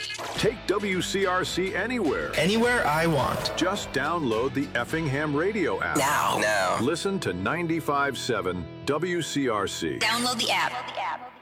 Take WCRC anywhere. Anywhere I want. Just download the Effingham Radio app. Now. Listen to 95.7 WCRC. Download the app.